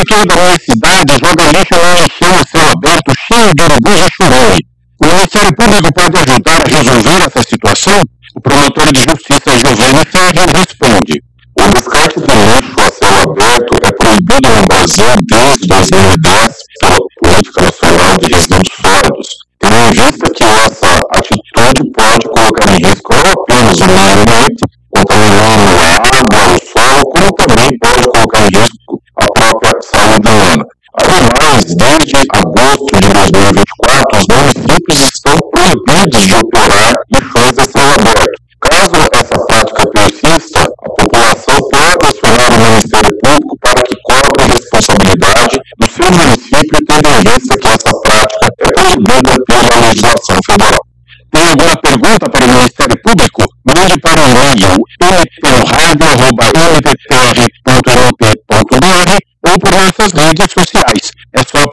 aqui da minha cidade joga lixo lá em cima do céu aberto, cheio de urubus e churume. O Ministério Público pode ajudar a resolver essa situação? O promotor de justiça Giovanni Ferri responde. O descarte do lixo a céu aberto é proibido no Brasil desde 2010 pela Política Nacional de Resíduos Sólidos, tendo em vista que essa atitude pode colocar em risco não apenas o meio ambiente, contaminando a água, o solo, como também pode colocar em risco a própria saúde humana. Ademais, desde agosto de 2024, os municípios estão proibidos de operar lixões a céu aberto. Caso essa prática persista, a população pode acionar o Ministério Público para que cobre a responsabilidade do seu município, tendo em vista que essa prática é proibida pela legislação federal. Tem alguma pergunta para o Ministério Público? Mande para o e-mail mpradio@mppr.mp.br ou por nossas redes sociais. É